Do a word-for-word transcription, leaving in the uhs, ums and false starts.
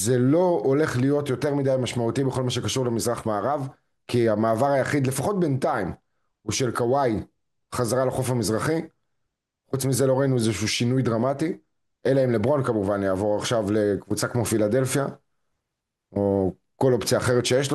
זה לא הולך להיות יותר מדי משמעותי בכל מה שקשור למזרח מערב, כי המעבר היחיד, לפחות בינתיים, הוא של קוואי חזרה לחוף המזרחי. חוץ מזה לא ראינו איזשהו שינוי דרמטי, אלא אם לברון כמובן יעבור עכשיו לקבוצה כמו פילדלפיה, או כל אופציה אחרת שיש לו